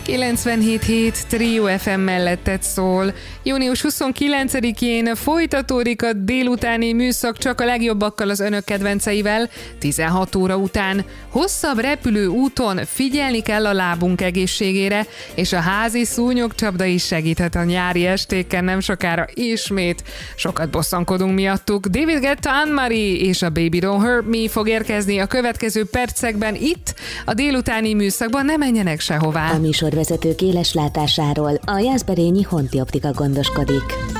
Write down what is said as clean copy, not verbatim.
97.7 Trio FM mellettet szól. Június 29-én folytatódik a délutáni műszak csak a legjobbakkal, az önök kedvenceivel. 16 óra után hosszabb repülő úton figyelni kell a lábunk egészségére, és a házi szúnyogcsapda is segíthet a nyári estéken, nem sokára ismét sokat bosszankodunk miattuk. David Guetta, Anne-Marie és a Baby Don't Hurt Me fog érkezni a következő percekben itt, a délutáni műszakban, ne menjenek sehová. A műsorvezetők éles látásáról a Jászberényi Honti Optika gondoskodik.